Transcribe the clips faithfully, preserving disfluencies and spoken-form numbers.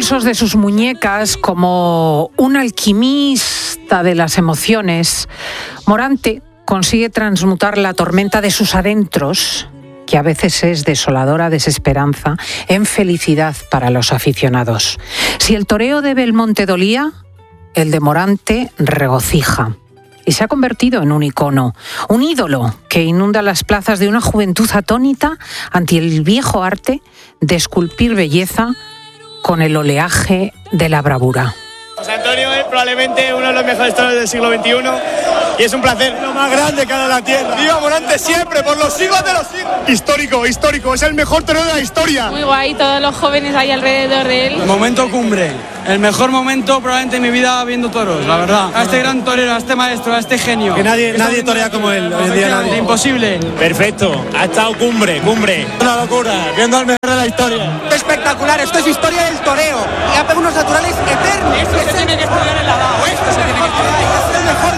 pulsos de sus muñecas, como un alquimista de las emociones, Morante consigue transmutar la tormenta de sus adentros, que a veces es desoladora desesperanza, en felicidad para los aficionados. Si el toreo de Belmonte dolía, el de Morante regocija. Y se ha convertido en un icono, un ídolo que inunda las plazas de una juventud atónita ante el viejo arte de esculpir belleza con el oleaje de la bravura. José Antonio es probablemente uno de los mejores toreros del siglo veintiuno y es un placer. Lo más grande que ha dado la tierra. ¡Viva Morante siempre, por los siglos de los siglos! Histórico, histórico, es el mejor torero de la historia. Muy guay, todos los jóvenes ahí alrededor de él. Momento cumbre, el mejor momento probablemente en mi vida viendo toros, la verdad. A este gran torero, a este maestro, a este genio. Que nadie, nadie torea como él, hoy en día nadie. Imposible. Perfecto, ha estado cumbre, cumbre. Una locura, viendo al mejor de la historia. Espectacular, esto es historia del toreo. Y ha pegado unos naturales eternos. Esto se tiene que estudiar en la D A O, esto se tiene que estudiar. Es el mejor.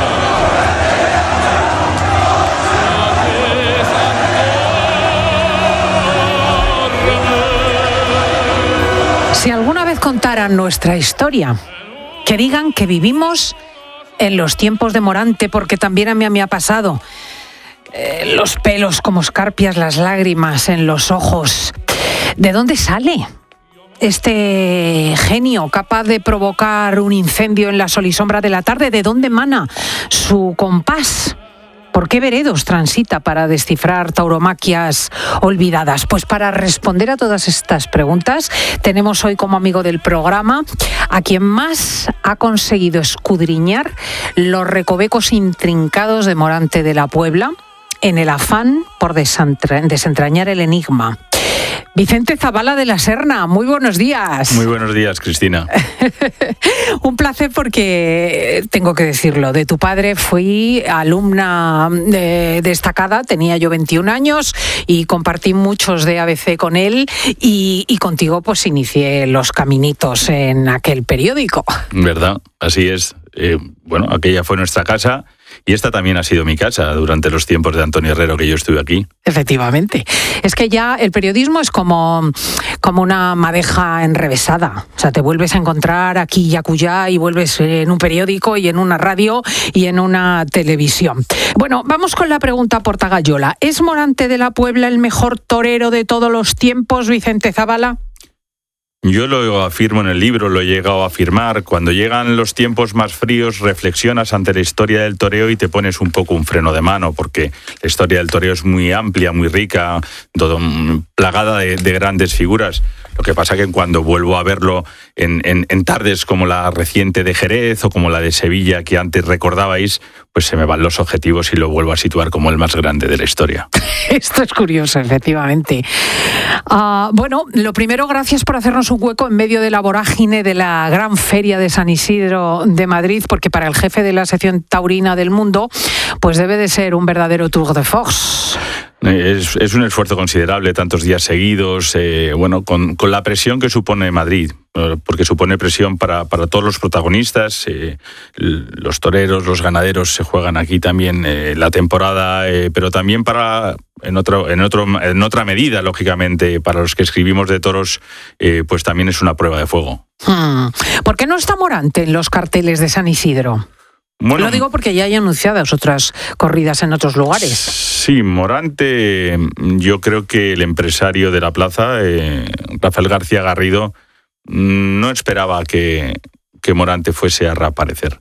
Si alguna vez contaran nuestra historia, que digan que vivimos en los tiempos de Morante, porque también a mí me ha pasado. Eh, los pelos como escarpias, las lágrimas en los ojos. ¿De dónde sale este genio capaz de provocar un incendio en la solisombra de la tarde? ¿De dónde emana su compás? ¿Por qué veredos transita para descifrar tauromaquias olvidadas? Pues para responder a todas estas preguntas tenemos hoy como amigo del programa a quien más ha conseguido escudriñar los recovecos intrincados de Morante de la Puebla en el afán por desentra- desentrañar el enigma. Vicente Zavala de la Serna, muy buenos días. Muy buenos días, Cristina. Un placer porque, tengo que decirlo, de tu padre fui alumna eh, destacada, tenía yo veintiún años y compartí muchos de A B C con él y, y contigo pues inicié los caminitos en aquel periódico. ¿Verdad? Así es. Eh, bueno, aquella fue nuestra casa. Y esta también ha sido mi casa durante los tiempos de Antonio Herrero que yo estuve aquí. Efectivamente. Es que ya el periodismo es como, como una madeja enrevesada. O sea, te vuelves a encontrar aquí y acullá y vuelves en un periódico y en una radio y en una televisión. Bueno, vamos con la pregunta portagayola. ¿Es Morante de la Puebla el mejor torero de todos los tiempos, Vicente Zavala? Yo lo afirmo en el libro, lo he llegado a afirmar. Cuando llegan los tiempos más fríos, reflexionas ante la historia del toreo y te pones un poco un freno de mano, porque la historia del toreo es muy amplia, muy rica, todo, plagada de, de grandes figuras. Lo que pasa que cuando vuelvo a verlo en, en, en tardes como la reciente de Jerez o como la de Sevilla que antes recordabais, pues se me van los objetivos y lo vuelvo a situar como el más grande de la historia. Esto es curioso, efectivamente. Uh, bueno, lo primero, gracias por hacernos un hueco en medio de la vorágine de la gran feria de San Isidro de Madrid, porque para el jefe de la sección taurina del Mundo, pues debe de ser un verdadero tour de force. Es, es un esfuerzo considerable, tantos días seguidos, eh, bueno, con, con la presión que supone Madrid, eh, porque supone presión para, para todos los protagonistas, eh, los toreros, los ganaderos se juegan aquí también eh, la temporada, eh, pero también para, en, otro, en, otro, en otra medida, lógicamente, para los que escribimos de toros, eh, pues también es una prueba de fuego. Hmm. ¿Por qué no está Morante en los carteles de San Isidro? Bueno, lo digo porque ya hay anunciadas otras corridas en otros lugares. Sí, Morante, yo creo que el empresario de la plaza, eh, Rafael García Garrido, no esperaba que, que Morante fuese a reaparecer.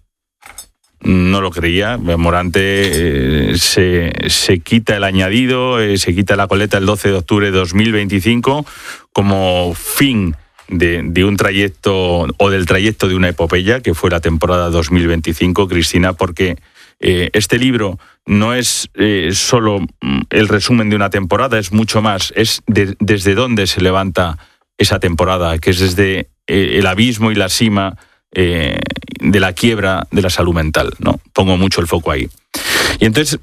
No lo creía. Morante eh, se, se quita el añadido, eh, se quita la coleta el doce de octubre de dos mil veinticinco como fin De, de un trayecto o del trayecto de una epopeya que fue la temporada dos mil veinticinco, Cristina, porque eh, este libro no es eh, solo el resumen de una temporada, es mucho más, es de, desde dónde se levanta esa temporada, que es desde eh, el abismo y la cima eh, de la quiebra de la salud mental, ¿no? Pongo mucho el foco ahí. Y entonces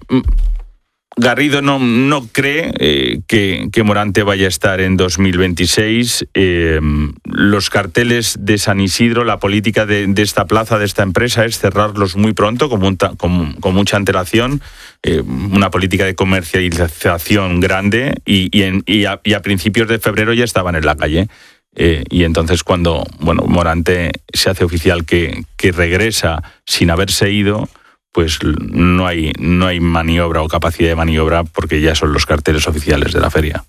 Garrido no, no cree eh, que, que Morante vaya a estar en dos mil veintiséis. Eh, los carteles de San Isidro, la política de, de esta plaza, de esta empresa, es cerrarlos muy pronto, con, un, con, con mucha antelación, eh, una política de comercialización grande, y, y, en, y, a, y a principios de febrero ya estaban en la calle. Eh, y entonces cuando bueno, Morante se hace oficial que, que regresa sin haberse ido, pues no hay, no hay maniobra o capacidad de maniobra porque ya son los carteles oficiales de la feria.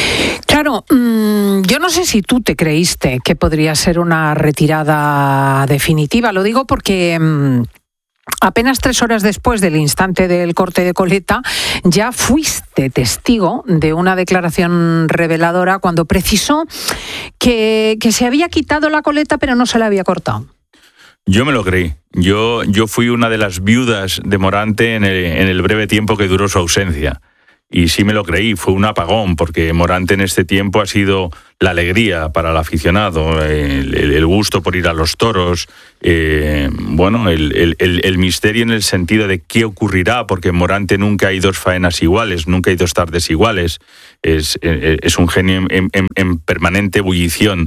Claro, mmm, yo no sé si tú te creíste que podría ser una retirada definitiva. Lo digo porque mmm, apenas tres horas después del instante del corte de coleta, ya fuiste testigo de una declaración reveladora cuando precisó que, que se había quitado la coleta pero no se la había cortado. Yo me lo creí. Yo, yo fui una de las viudas de Morante en el, en el breve tiempo que duró su ausencia. Y sí me lo creí, fue un apagón, porque Morante en este tiempo ha sido la alegría para el aficionado, el, el, el gusto por ir a los toros, eh, bueno, el, el, el, el misterio en el sentido de qué ocurrirá, porque en Morante nunca hay dos faenas iguales, nunca hay dos tardes iguales, es, es un genio en, en, en permanente ebullición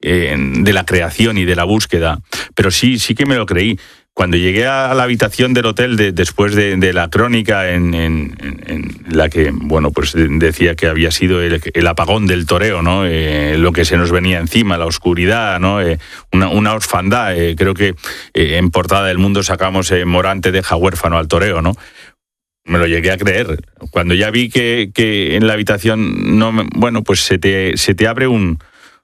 de la creación y de la búsqueda, pero sí, sí que me lo creí. Cuando llegué a la habitación del hotel de, después de, de la crónica en, en, en la que, bueno, pues decía que había sido el, el apagón del toreo, ¿no? Eh, lo que se nos venía encima, la oscuridad, ¿no? Eh, una, una orfandad. Eh, creo que eh, en Portada del Mundo sacamos eh, Morante deja huérfano al toreo, ¿no? Me lo llegué a creer. Cuando ya vi que, que en la habitación, no, bueno, pues se te, se te abre un...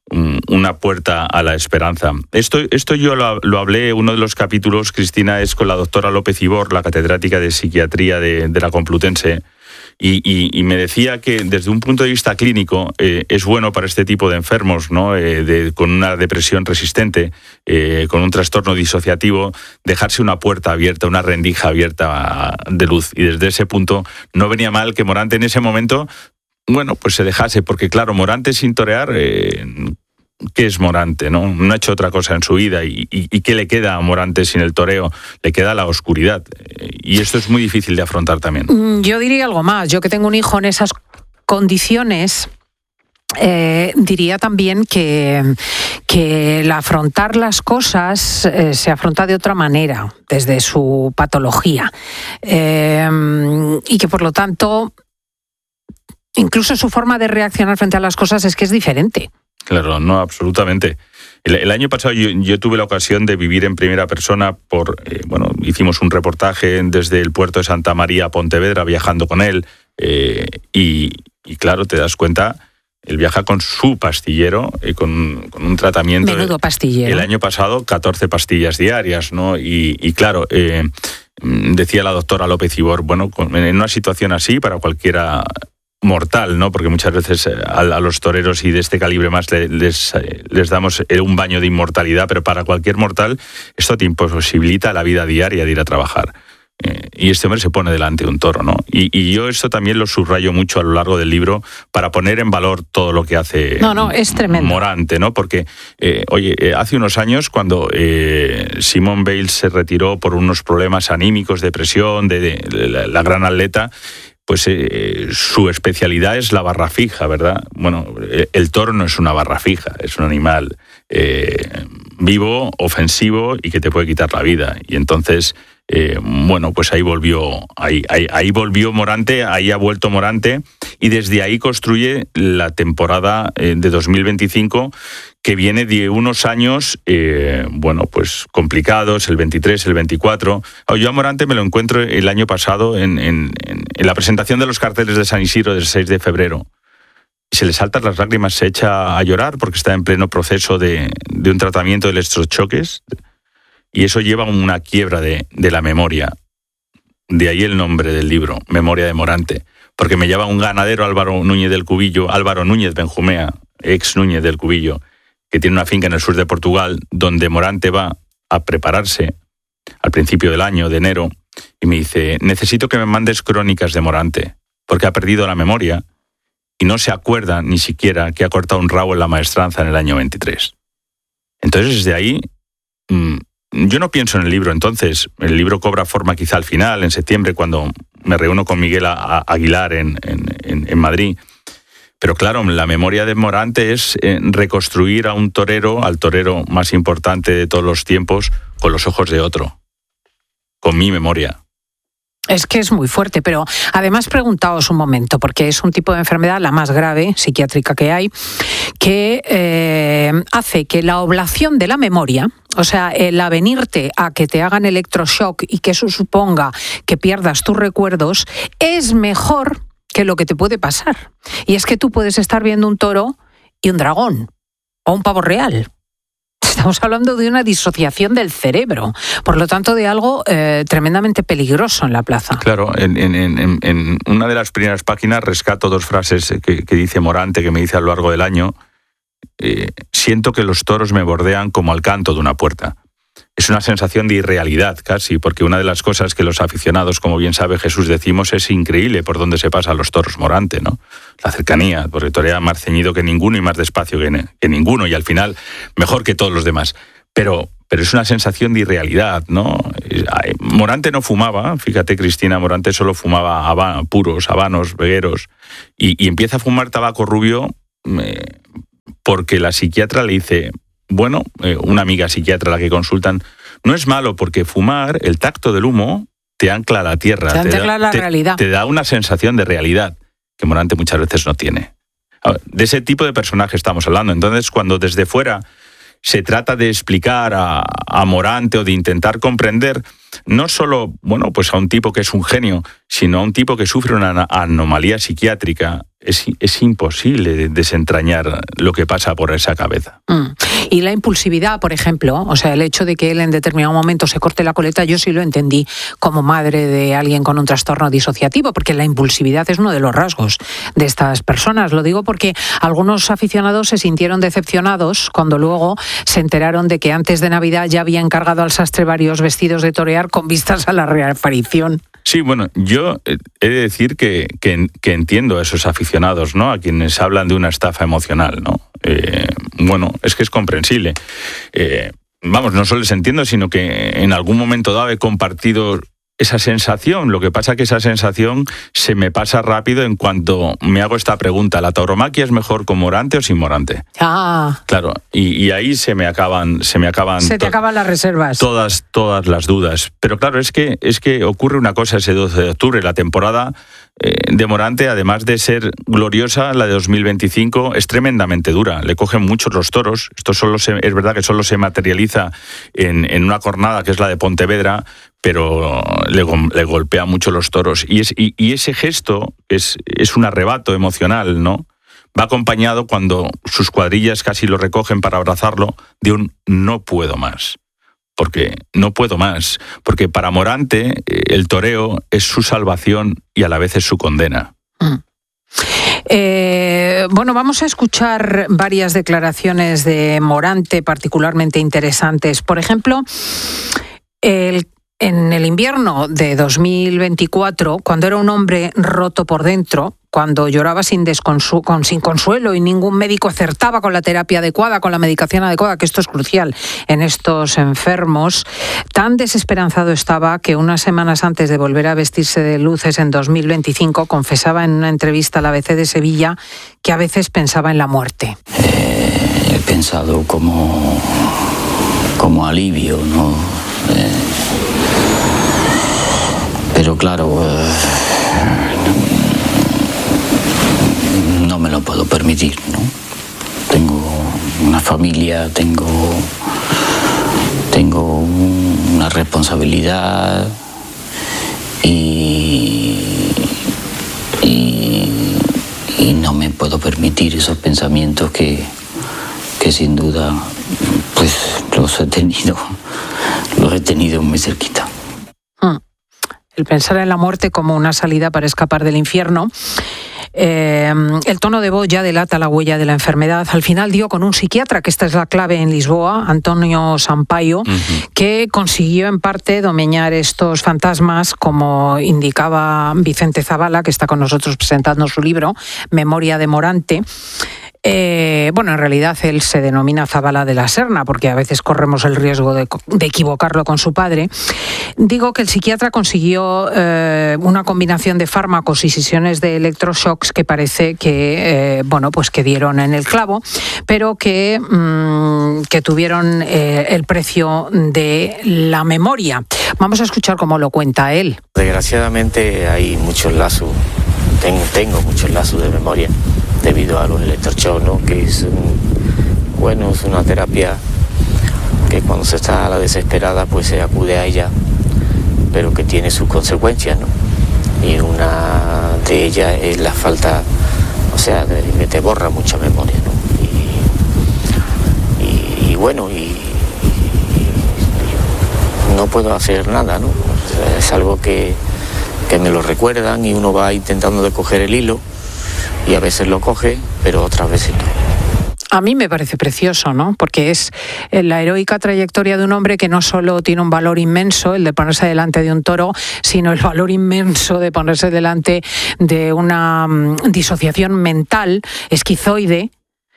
una puerta a la esperanza. Esto, esto yo lo, lo hablé, uno de los capítulos, Cristina, es con la doctora López Ibor, la catedrática de psiquiatría de, de la Complutense, y, y, y me decía que desde un punto de vista clínico eh, es bueno para este tipo de enfermos, ¿no? Eh, de, con una depresión resistente, eh, con un trastorno disociativo, dejarse una puerta abierta, una rendija abierta de luz. Y desde ese punto no venía mal que Morante en ese momento, bueno, pues se dejase, porque claro, Morante sin torear, eh, ¿qué es Morante? ¿no? no ha hecho otra cosa en su vida. ¿Y, y, y qué le queda a Morante sin el toreo? Le queda la oscuridad. Y esto es muy difícil de afrontar también. Yo diría algo más. Yo que tengo un hijo en esas condiciones, eh, diría también que, que el afrontar las cosas eh, se afronta de otra manera, desde su patología. Eh, y que por lo tanto, incluso su forma de reaccionar frente a las cosas es que es diferente. Claro, no, absolutamente. El, el año pasado yo, yo tuve la ocasión de vivir en primera persona por, eh, bueno, hicimos un reportaje desde el puerto de Santa María a Pontevedra viajando con él eh, y, y claro, te das cuenta, él viaja con su pastillero, eh, con, con un tratamiento. Menudo pastillero. El año pasado catorce pastillas diarias, ¿no? Y, y claro, eh, decía la doctora López Ibor, bueno, en una situación así para cualquiera mortal, ¿no? Porque muchas veces a, a los toreros y de este calibre más les, les, les damos un baño de inmortalidad, pero para cualquier mortal esto te imposibilita la vida diaria de ir a trabajar. Eh, y este hombre se pone delante de un toro, ¿no? Y, y yo esto también lo subrayo mucho a lo largo del libro para poner en valor todo lo que hace no, no, es tremendo. Morante, ¿no? Porque, eh, oye, eh, hace unos años cuando eh, Simone Biles se retiró por unos problemas anímicos, depresión, de, de, de la, la gran atleta, pues eh, su especialidad es la barra fija, ¿verdad? Bueno, el toro no es una barra fija, es un animal eh, vivo, ofensivo y que te puede quitar la vida. Y entonces, eh, bueno, pues ahí volvió, ahí, ahí, ahí volvió Morante, ahí ha vuelto Morante y desde ahí construye la temporada eh, de dos mil veinticinco, que viene de unos años, eh, bueno, pues complicados, el veintitrés, el veinticuatro. Yo a Morante me lo encuentro el año pasado en, en, en la presentación de los carteles de San Isidro del seis de febrero. Se le saltan las lágrimas, se echa a llorar porque está en pleno proceso de, de un tratamiento de electrochoques y eso lleva a una quiebra de, de la memoria. De ahí el nombre del libro, Memoria de Morante, porque me lleva un ganadero, Álvaro Núñez del Cubillo, Álvaro Núñez Benjumea, ex Núñez del Cubillo, que tiene una finca en el sur de Portugal, donde Morante va a prepararse al principio del año, de enero, y me dice, necesito que me mandes crónicas de Morante, porque ha perdido la memoria y no se acuerda ni siquiera que ha cortado un rabo en la maestranza en el año veintitrés. Entonces, desde ahí, mmm, yo no pienso en el libro entonces. El libro cobra forma quizá al final, en septiembre, cuando me reúno con Miguel Aguilar en, en, en Madrid. Pero claro, la memoria de Morante es eh, reconstruir a un torero, al torero más importante de todos los tiempos, con los ojos de otro, con mi memoria. Es que es muy fuerte, pero además preguntaos un momento, porque es un tipo de enfermedad, la más grave, psiquiátrica que hay, que eh, eh, hace que la ablación de la memoria, o sea, el avenirte a que te hagan electroshock y que eso suponga que pierdas tus recuerdos, es mejor que lo que te puede pasar. Y es que tú puedes estar viendo un toro y un dragón, o un pavo real. Estamos hablando de una disociación del cerebro, por lo tanto de algo eh, tremendamente peligroso en la plaza. Claro, en, en, en, en una de las primeras páginas rescato dos frases que, que dice Morante, que me dice a lo largo del año. Eh, siento que los toros me bordean como al canto de una puerta. Es una sensación de irrealidad casi, porque una de las cosas que los aficionados, como bien sabe Jesús, decimos es increíble por dónde se pasan los toros Morante, ¿no? La cercanía, porque torea más ceñido que ninguno y más despacio que, que ninguno, y al final mejor que todos los demás. Pero, pero es una sensación de irrealidad, ¿no? Morante no fumaba, fíjate Cristina, Morante solo fumaba habano, puros, habanos, vegueros, y, y empieza a fumar tabaco rubio eh, porque la psiquiatra le dice... Bueno, eh, una amiga psiquiatra a la que consultan, no es malo porque fumar, el tacto del humo, te ancla a la tierra. Te ancla a la te, realidad. Te da una sensación de realidad que Morante muchas veces no tiene. De ese tipo de personaje estamos hablando. Entonces, cuando desde fuera se trata de explicar a, a Morante o de intentar comprender, no solo, bueno, pues a un tipo que es un genio, sino a un tipo que sufre una anomalía psiquiátrica, es, es imposible desentrañar lo que pasa por esa cabeza. Mm. Y la impulsividad, por ejemplo, o sea, el hecho de que él en determinado momento se corte la coleta, yo sí lo entendí como madre de alguien con un trastorno disociativo, porque la impulsividad es uno de los rasgos de estas personas. Lo digo porque algunos aficionados se sintieron decepcionados cuando luego se enteraron de que antes de Navidad ya había encargado al sastre varios vestidos de torear con vistas a la reaparición. Sí, bueno, yo he de decir que, que, que entiendo a esos aficionados, ¿no? A quienes hablan de una estafa emocional, ¿no? Eh, bueno, es que es comprensible. Eh, vamos, no solo les entiendo, sino que en algún momento dado he compartido esa sensación. Lo que pasa es que esa sensación se me pasa rápido en cuanto me hago esta pregunta: ¿la tauromaquia es mejor con Morante o sin Morante? Ah. Claro, y, y ahí se me acaban, se me acaban. Se te to- acaban las reservas. Todas, todas las dudas. Pero claro, es que, es que ocurre una cosa ese doce de octubre, la temporada eh, de Morante, además de ser gloriosa, la de dos mil veinticinco es tremendamente dura. Le cogen muchos los toros. Esto solo se, es verdad que solo se materializa en, en una jornada que es la de Pontevedra, pero le, le golpea mucho los toros. Y, es, y, y ese gesto es, es un arrebato emocional, ¿no? Va acompañado, cuando sus cuadrillas casi lo recogen para abrazarlo, de un no puedo más. Porque no puedo más. Porque para Morante el toreo es su salvación y a la vez es su condena. Mm. Eh, bueno, vamos a escuchar varias declaraciones de Morante particularmente interesantes. Por ejemplo, el en el invierno de dos mil veinticuatro, cuando era un hombre roto por dentro, cuando lloraba sin, desconsu- con, sin consuelo y ningún médico acertaba con la terapia adecuada, con la medicación adecuada, que esto es crucial en estos enfermos, tan desesperanzado estaba que unas semanas antes de volver a vestirse de luces en dos mil veinticinco, confesaba en una entrevista al A B C de Sevilla que a veces pensaba en la muerte. Eh, he pensado como, como alivio, ¿no? Eh, Pero claro, eh, no me lo puedo permitir, ¿no? Tengo una familia, tengo, tengo una responsabilidad y, y, y no me puedo permitir esos pensamientos que, que sin duda pues los he tenido, los he tenido muy cerquita. Hmm. El pensar en la muerte como una salida para escapar del infierno. Eh, el tono de voz ya delata la huella de la enfermedad. Al final dio con un psiquiatra, que esta es la clave en Lisboa, Antonio Sampaio, uh-huh. que consiguió en parte domeñar estos fantasmas, como indicaba Vicente Zavala, que está con nosotros presentando su libro, Memoria de Morante. Eh, bueno, en realidad él se denomina Zavala de la Serna, porque a veces corremos el riesgo de, de equivocarlo con su padre. Digo que el psiquiatra consiguió eh, una combinación de fármacos y sesiones de electroshocks que parece que, eh, bueno, pues que dieron en el clavo, pero que, mmm, que tuvieron eh, el precio de la memoria. Vamos a escuchar cómo lo cuenta él. Desgraciadamente hay muchos lazos, tengo, tengo muchos lazos de memoria debido a los electroshocks, ¿no? Que es un, bueno, es una terapia que cuando se está a la desesperada pues se acude a ella, pero que tiene sus consecuencias, ¿no? Y una de ellas es la falta, o sea, de, que te borra mucha memoria, ¿no? Y, y, y bueno, y, y, y no puedo hacer nada, ¿no? O sea, es algo que, que me lo recuerdan y uno va intentando de coger el hilo y a veces lo coge, pero otras veces no. A mí me parece precioso, ¿no? Porque es la heroica trayectoria de un hombre que no solo tiene un valor inmenso, el de ponerse delante de un toro, sino el valor inmenso de ponerse delante de una um, disociación mental esquizoide,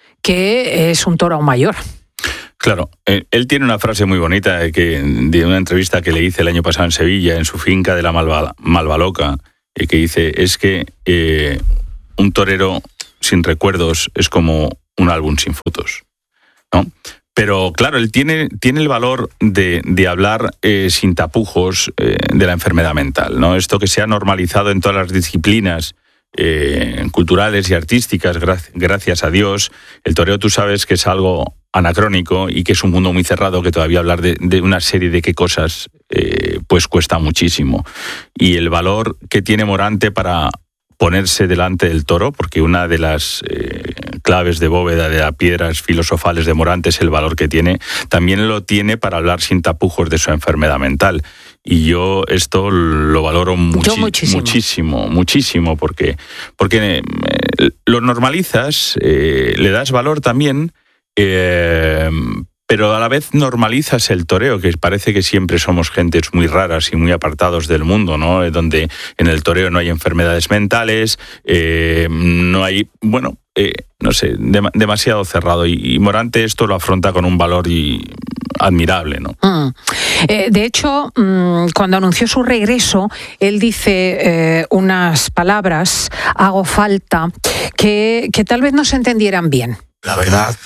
que es un toro aún mayor. Claro, eh, él tiene una frase muy bonita de, que, de una entrevista que le hice el año pasado en Sevilla, en su finca de la Malva, Malvaloca, eh, que dice, es que eh, un torero sin recuerdos es como un álbum sin fotos, ¿no? Pero claro, él tiene, tiene el valor de, de hablar eh, sin tapujos eh, de la enfermedad mental, ¿no? Esto que se ha normalizado en todas las disciplinas eh, culturales y artísticas, gra- gracias a Dios. El toreo, tú sabes que es algo anacrónico y que es un mundo muy cerrado, que todavía hablar de, de una serie de qué cosas eh, pues cuesta muchísimo. Y el valor que tiene Morante para ponerse delante del toro, porque una de las eh, claves de bóveda de las piedras filosofales de Morante es el valor que tiene, también lo tiene para hablar sin tapujos de su enfermedad mental. Y yo esto lo valoro muchi- muchísimo. muchísimo, muchísimo, porque, porque eh, lo normalizas, eh, le das valor también, eh, pero a la vez normalizas el toreo, que parece que siempre somos gentes muy raras y muy apartados del mundo, ¿no? Donde en el toreo no hay enfermedades mentales, eh, no hay, bueno, eh, no sé, dem- demasiado cerrado. Y, y Morante esto lo afronta con un valor y, admirable, ¿no? Mm. Eh, de hecho, mm, cuando anunció su regreso, él dice eh, unas palabras, hago falta, que, que tal vez no se entendieran bien. La verdad,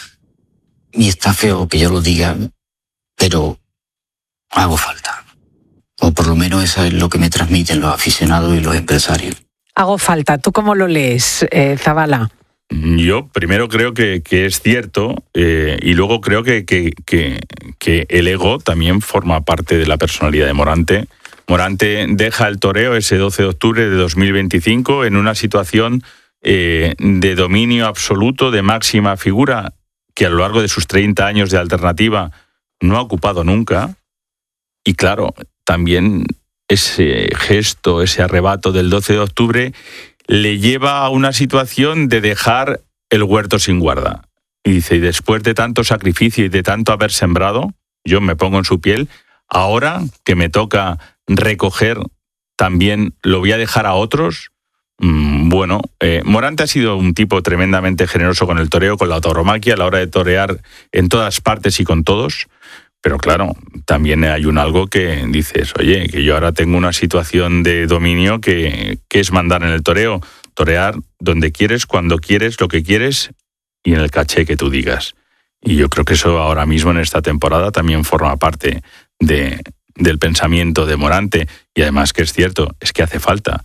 y está feo que yo lo diga, pero hago falta. O por lo menos eso es lo que me transmiten los aficionados y los empresarios. Hago falta. ¿Tú cómo lo lees, eh, Zabala? Yo primero creo que, que es cierto eh, y luego creo que, que, que, que el ego también forma parte de la personalidad de Morante. Morante deja el toreo ese doce de octubre de dos mil veinticinco en una situación eh, de dominio absoluto, de máxima figura, que a lo largo de sus treinta años de alternativa no ha ocupado nunca. Y claro, también ese gesto, ese arrebato del doce de octubre le lleva a una situación de dejar el huerto sin guarda. Y dice, y después de tanto sacrificio y de tanto haber sembrado, yo me pongo en su piel, ahora que me toca recoger, también lo voy a dejar a otros. Bueno, eh, Morante ha sido un tipo tremendamente generoso con el toreo, con la tauromaquia, a la hora de torear en todas partes y con todos. Pero claro, también hay un algo que dices, oye, que yo ahora tengo una situación de dominio que, que es mandar en el toreo, torear donde quieres, cuando quieres, lo que quieres y en el caché que tú digas. Y yo creo que eso ahora mismo en esta temporada también forma parte de, del pensamiento de Morante. Y además que es cierto, es que hace falta.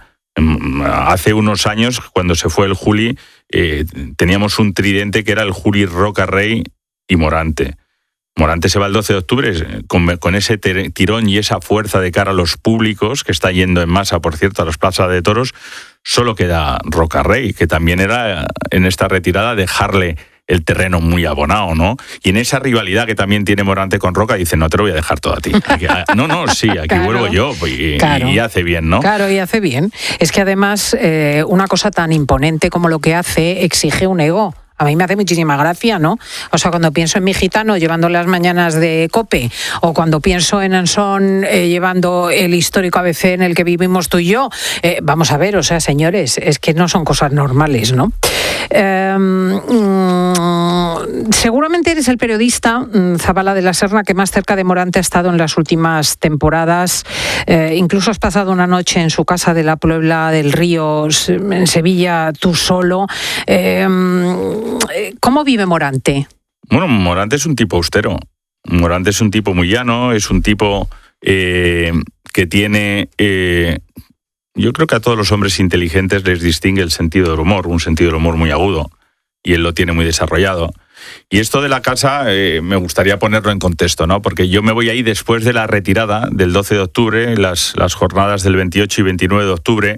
Hace unos años, cuando se fue el Juli, eh, teníamos un tridente que era el Juli, Roca Rey y Morante. Morante se va el doce de octubre con, con ese tirón y esa fuerza de cara a los públicos, que está yendo en masa, por cierto, a las plazas de toros. Solo queda Roca Rey, que también era en esta retirada dejarle el terreno muy abonado, ¿no? Y en esa rivalidad que también tiene Morante con Roca, dice, no te lo voy a dejar todo a ti. Aquí, no, no, sí, aquí claro, vuelvo yo y, claro, y hace bien, ¿no? Claro, y hace bien. Es que además eh, una cosa tan imponente como lo que hace exige un ego. A mí me hace muchísima gracia, ¿no? O sea, cuando pienso en mi gitano llevando las mañanas de COPE, o cuando pienso en Ansón eh, llevando el histórico A B C en el que vivimos tú y yo, eh, vamos a ver, o sea, señores, es que no son cosas normales, ¿no? Eh, mm, seguramente eres el periodista, Zabala de la Serna, que más cerca de Morante ha estado en las últimas temporadas. Eh, incluso has pasado una noche en su casa de la Puebla del Río, en Sevilla, tú solo. Eh, ¿Cómo vive Morante? Bueno, Morante es un tipo austero. Morante es un tipo muy llano, es un tipo eh, que tiene... Eh, yo creo que a todos los hombres inteligentes les distingue el sentido del humor, un sentido del humor muy agudo, y él lo tiene muy desarrollado. Y esto de la casa eh, me gustaría ponerlo en contexto, ¿no? Porque yo me voy ahí después de la retirada del doce de octubre, las, las jornadas del veintiocho y veintinueve de octubre,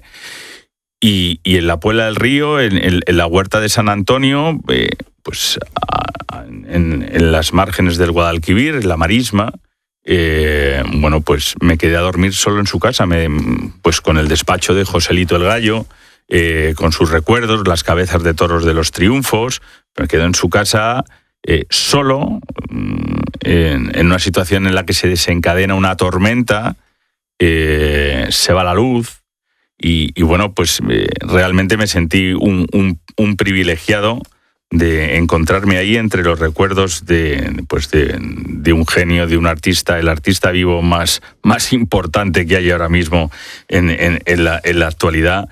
y, y en la Puebla del Río, en, en, en la Huerta de San Antonio, eh, pues a, a, en, en las márgenes del Guadalquivir, en la Marisma, eh, bueno, pues me quedé a dormir solo en su casa, me, pues con el despacho de Joselito el Gallo, eh, con sus recuerdos, las cabezas de toros de los triunfos. Me quedo en su casa eh, solo, en, en una situación en la que se desencadena una tormenta, eh, se va la luz, y, y bueno, pues eh, realmente me sentí un, un, un privilegiado de encontrarme ahí entre los recuerdos de, pues de, de un genio, de un artista, el artista vivo más, más importante que hay ahora mismo en, en, en, la, en la actualidad.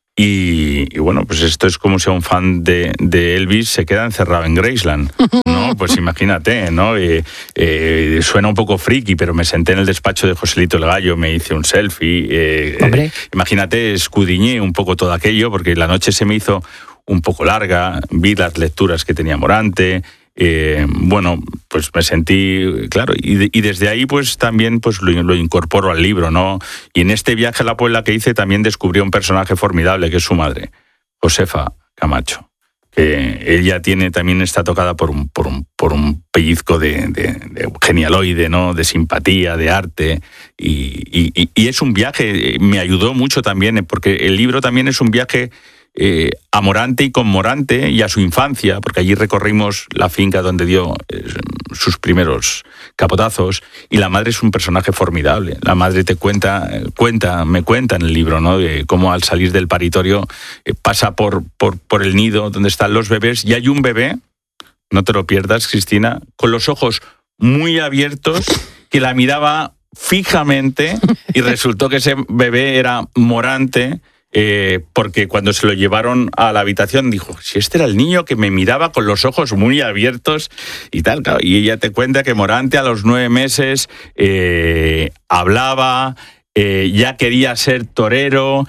Y, y bueno, pues esto es como si un fan de, de Elvis se queda encerrado en Graceland, ¿no? Pues imagínate, ¿no? Eh, eh, suena un poco friki, pero me senté en el despacho de Joselito el Gallo, me hice un selfie. Eh, Hombre. Eh, imagínate, escudriñé un poco todo aquello, porque la noche se me hizo un poco larga, vi las lecturas que tenía Morante. Eh, bueno, pues me sentí, claro, y, de, y desde ahí pues también pues lo, lo incorporo al libro, ¿no? Y en este viaje a la Puebla que hice también descubrí un personaje formidable que es su madre, Josefa Camacho, que ella tiene, también está tocada por un, por un, por un pellizco de, de, de genialoide, ¿no? De simpatía, de arte, y, y, y es un viaje, me ayudó mucho también, porque el libro también es un viaje Eh, a Morante y con Morante y a su infancia, porque allí recorrimos la finca donde dio eh, sus primeros capotazos, y la madre es un personaje formidable. La madre te cuenta, cuenta, me cuenta en el libro, ¿no? De cómo al salir del paritorio eh, pasa por, por, por el nido donde están los bebés, y hay un bebé, no te lo pierdas, Cristina, con los ojos muy abiertos, que la miraba fijamente, y resultó que ese bebé era Morante. Eh, porque cuando se lo llevaron a la habitación dijo, si este era el niño que me miraba con los ojos muy abiertos y tal, claro. Y ella te cuenta que Morante a los nueve meses eh, hablaba, eh, ya quería ser torero,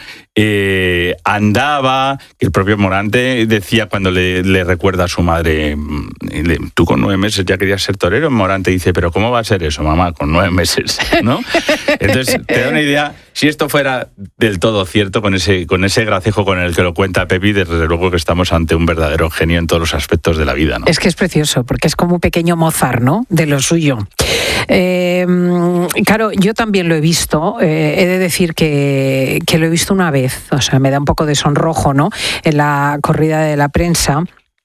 eh, andaba, que el propio Morante decía cuando le, le recuerda a su madre, tú con nueve meses ya querías ser torero. Morante dice, pero ¿cómo va a ser eso, mamá, con nueve meses? ¿No? Entonces te da una idea. Si esto fuera del todo cierto, con ese, con ese gracejo con el que lo cuenta Pepi, desde luego que estamos ante un verdadero genio en todos los aspectos de la vida, ¿no? Es que es precioso, porque es como un pequeño Mozart, ¿no? De lo suyo. Eh, claro, yo también lo he visto, eh, he de decir que, que lo he visto una vez, o sea, me da un poco de sonrojo, ¿no? En la corrida de la prensa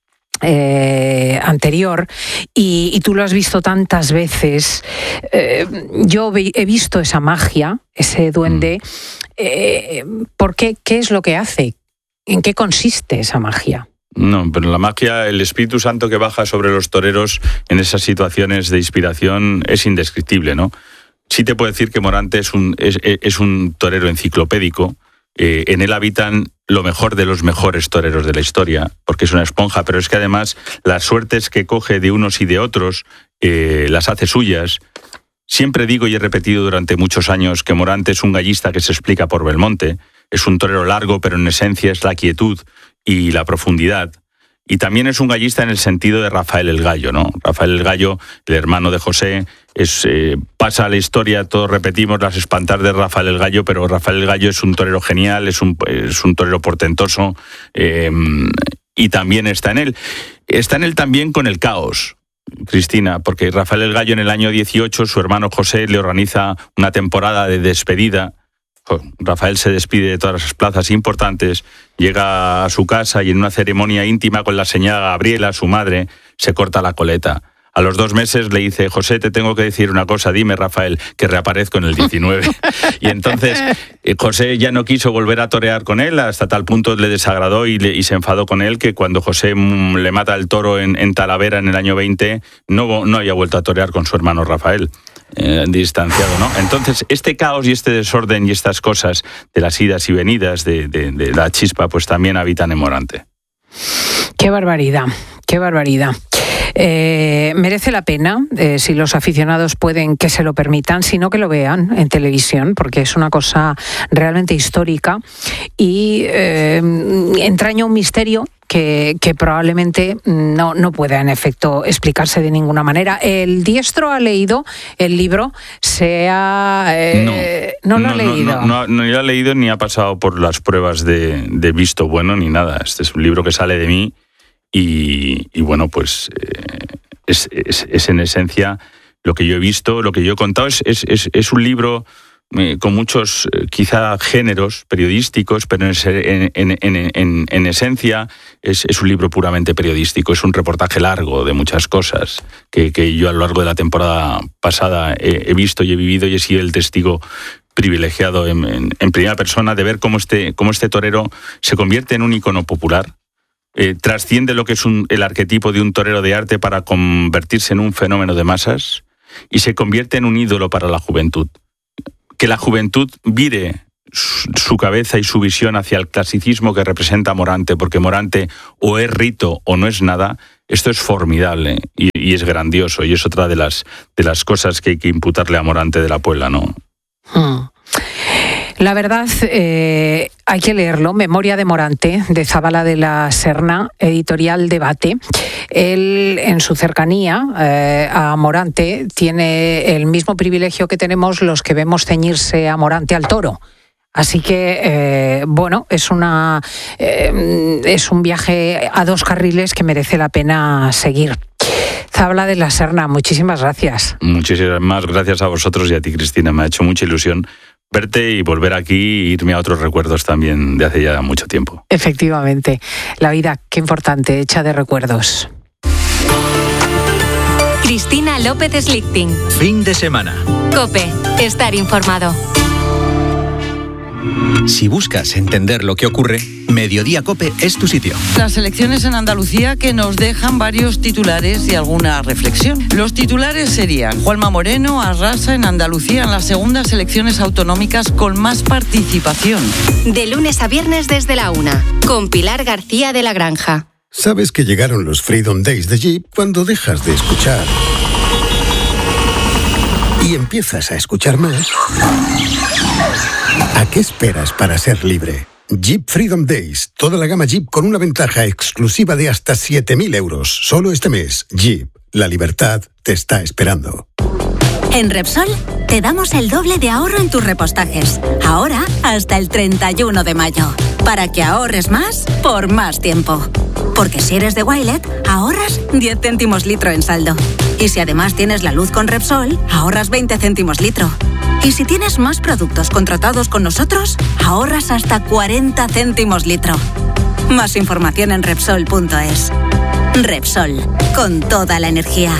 Eh, anterior, y, y tú lo has visto tantas veces. Eh, yo ve, he visto esa magia, ese duende. Eh, ¿Por qué? ¿Qué es lo que hace? ¿En qué consiste esa magia? No, pero la magia, el Espíritu Santo que baja sobre los toreros en esas situaciones de inspiración es indescriptible, ¿no? Sí te puedo decir que Morante es un, es, es un torero enciclopédico. Eh, en él habitan lo mejor de los mejores toreros de la historia, porque es una esponja, pero es que además las suertes que coge de unos y de otros eh, las hace suyas. Siempre digo y he repetido durante muchos años que Morante es un gallista que se explica por Belmonte, es un torero largo, pero en esencia es la quietud y la profundidad. Y también es un gallista en el sentido de Rafael el Gallo, ¿no? Rafael el Gallo, el hermano de José, es, eh, pasa a la historia, todos repetimos las espantar de Rafael el Gallo, pero Rafael el Gallo es un torero genial, es un, es un torero portentoso, eh, y también está en él. Está en él también con el caos, Cristina, porque Rafael el Gallo en el año dieciocho, su hermano José le organiza una temporada de despedida. Rafael se despide de todas las plazas importantes, llega a su casa y en una ceremonia íntima con la señora Gabriela, su madre, se corta la coleta. A los dos meses le dice, José, te tengo que decir una cosa, dime, Rafael, que reaparezco en el diecinueve. Y entonces José ya no quiso volver a torear con él, hasta tal punto le desagradó y, le, y se enfadó con él que cuando José mm, le mata el toro en, en Talavera en el año veinte, no, no haya vuelto a torear con su hermano Rafael. Eh, distanciado, ¿no? Entonces, este caos y este desorden y estas cosas de las idas y venidas de, de, de la chispa, pues también habitan en Morante. Qué barbaridad, qué barbaridad. Eh, merece la pena, eh, si los aficionados pueden, que se lo permitan, sino que lo vean en televisión, porque es una cosa realmente histórica y eh, entraña un misterio que, que probablemente no, no pueda en efecto explicarse de ninguna manera. ¿El diestro ha leído el libro? Se ha, eh, no, no lo no, ha leído. No, no, no, no lo ha leído ni ha pasado por las pruebas de, de visto bueno ni nada. Este es un libro que sale de mí y, y bueno, pues eh, es, es, es en esencia lo que yo he visto, lo que yo he contado. Es, es, es, es un libro eh, con muchos, eh, quizá, géneros periodísticos, pero en, en, en, en, en esencia es, es un libro puramente periodístico. Es un reportaje largo de muchas cosas que, que yo a lo largo de la temporada pasada he, he visto y he vivido y he sido el testigo privilegiado en, en, en primera persona de ver cómo este, cómo este torero se convierte en un ícono popular, eh, trasciende lo que es un, el arquetipo de un torero de arte para convertirse en un fenómeno de masas y se convierte en un ídolo para la juventud. Que la juventud vire su cabeza y su visión hacia el clasicismo que representa Morante, porque Morante o es rito o no es nada, esto es formidable y, y es grandioso, y es otra de las, de las cosas que hay que imputarle a Morante de la Puebla, ¿no? Hmm. La verdad, eh, hay que leerlo. Memoria de Morante, de Zabala de la Serna, editorial Debate. Él, en su cercanía eh, a Morante, tiene el mismo privilegio que tenemos los que vemos ceñirse a Morante al toro. Así que, eh, bueno, es una eh, es un viaje a dos carriles que merece la pena seguir. Zabala de la Serna, muchísimas gracias. Muchísimas gracias a vosotros y a ti, Cristina. Me ha hecho mucha ilusión verte y volver aquí e irme a otros recuerdos también de hace ya mucho tiempo. Efectivamente. La vida, qué importante, hecha de recuerdos. Cristina López Slichting. Fin de semana. COPE. Estar informado. Si buscas entender lo que ocurre, Mediodía COPE es tu sitio. Las elecciones en Andalucía que nos dejan varios titulares y alguna reflexión. Los titulares serían: Juanma Moreno arrasa en Andalucía en las segundas elecciones autonómicas con más participación. De lunes a viernes desde la una, con Pilar García de la Granja. Sabes que llegaron los Freedom Days de Jeep cuando dejas de escuchar y empiezas a escuchar más. ¿A qué esperas para ser libre? Jeep Freedom Days. Toda la gama Jeep con una ventaja exclusiva de hasta siete mil euros. Solo este mes. Jeep. La libertad te está esperando. En Repsol te damos el doble de ahorro en tus repostajes. Ahora hasta el treinta y uno de mayo. Para que ahorres más por más tiempo. Porque si eres de Wilet, ahorras diez céntimos litro en saldo. Y si además tienes la luz con Repsol, ahorras veinte céntimos litro. Y si tienes más productos contratados con nosotros, ahorras hasta cuarenta céntimos litro. Más información en Repsol punto es. Repsol, con toda la energía.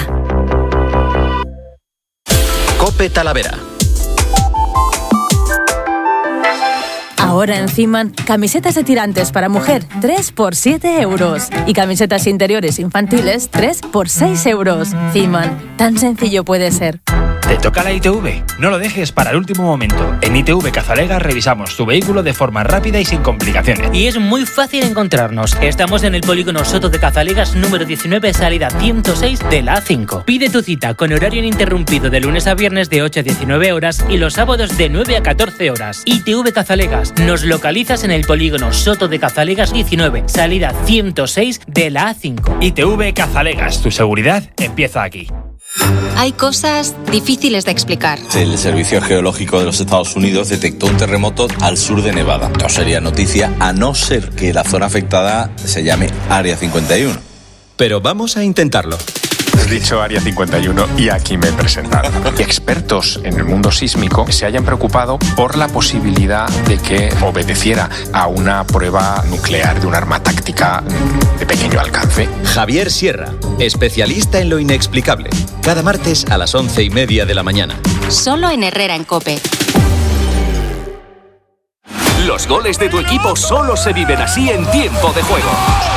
COPE Talavera. Ahora en Ciman, camisetas de tirantes para mujer, tres por siete euros. Y camisetas interiores infantiles, tres por seis euros. Ciman, tan sencillo puede ser. ¿Te toca la I T V? No lo dejes para el último momento. En I T V Cazalegas revisamos tu vehículo de forma rápida y sin complicaciones. Y es muy fácil encontrarnos. Estamos en el polígono Soto de Cazalegas número diecinueve, salida ciento seis de la A cinco. Pide tu cita con horario ininterrumpido de lunes a viernes de ocho a diecinueve horas y los sábados de nueve a catorce horas. I T V Cazalegas. Nos localizas en el polígono Soto de Cazalegas diecinueve, salida ciento seis de la A cinco. I T V Cazalegas. Tu seguridad empieza aquí. Hay cosas difíciles de explicar. El Servicio Geológico de los Estados Unidos detectó un terremoto al sur de Nevada. No sería noticia a no ser que la zona afectada se llame Área cincuenta y uno. Pero vamos a intentarlo. Has dicho Área cincuenta y uno y aquí me he presentado. Expertos en el mundo sísmico se hayan preocupado por la posibilidad de que obedeciera a una prueba nuclear de un arma táctica de pequeño alcance. Javier Sierra, especialista en lo inexplicable. Cada martes a las once y media de la mañana. Solo en Herrera en COPE. Los goles de tu equipo solo se viven así en tiempo de juego.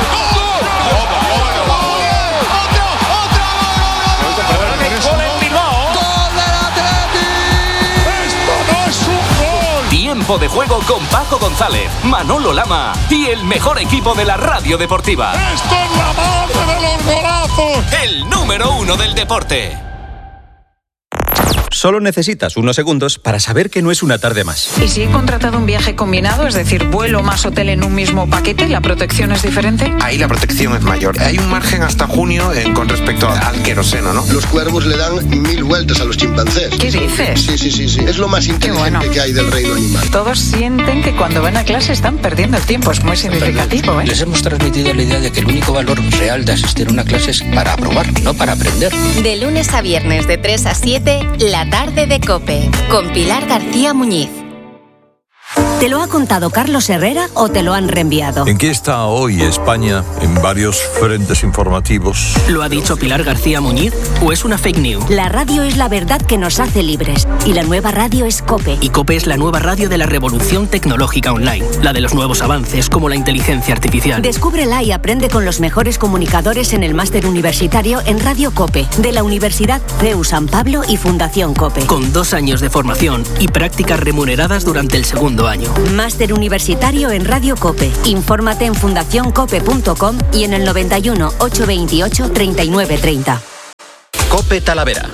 Tiempo de juego con Paco González, Manolo Lama y el mejor equipo de la radio deportiva. ¡Esto es la base de los golazos! El número uno del deporte. Solo necesitas unos segundos para saber que no es una tarde más. ¿Y si he contratado un viaje combinado, es decir, vuelo más hotel en un mismo paquete, la protección es diferente? Ahí la protección es mayor. Hay un margen hasta junio eh, con respecto al queroseno, ¿no? Los cuervos le dan mil vueltas a los chimpancés. ¿Qué dices? Sí, sí, sí, sí. Es lo más inteligente bueno. que hay del reino animal. Todos sienten que cuando van a clase están perdiendo el tiempo. Es muy significativo, ¿eh? Les hemos transmitido la idea de que el único valor real de asistir a una clase es para aprobar, no para aprender. De lunes a viernes de tres a siete, La Tarde de COPE, con Pilar García Muñiz. ¿Te lo ha contado Carlos Herrera o te lo han reenviado? ¿En qué está hoy España en varios frentes informativos? ¿Lo ha dicho Pilar García Muñiz o es una fake news? La radio es la verdad que nos hace libres y la nueva radio es COPE. Y COPE es la nueva radio de la revolución tecnológica online, la de los nuevos avances como la inteligencia artificial. Descúbrela y aprende con los mejores comunicadores en el máster universitario en Radio COPE de la Universidad C E U San Pablo y Fundación COPE. Con dos años de formación y prácticas remuneradas durante el segundo año. Máster universitario en Radio COPE. Infórmate en fundación cope punto com y en el noventa y uno, ochocientos veintiocho, treinta y nueve treinta. COPE Talavera.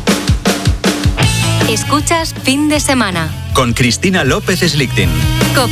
Escuchas Fin de Semana Con Cristina López Slichting.